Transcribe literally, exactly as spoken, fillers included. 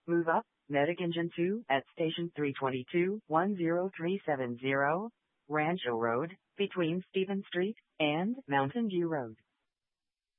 Move up, Medic Engine two at Station three twenty-two, one zero three seven zero, Rancho Road, between Stephen Street and Mountain View Road.